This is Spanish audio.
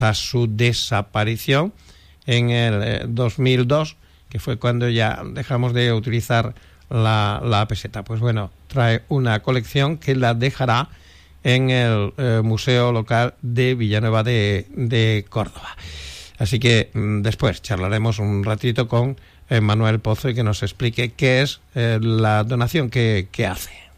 tras su desaparición en el 2002, que fue cuando ya dejamos de utilizar la peseta. Pues bueno, trae una colección que la dejará en el Museo Local de Villanueva de Córdoba. Así que después charlaremos un ratito con Manuel Pozo y que nos explique qué es la donación que hace.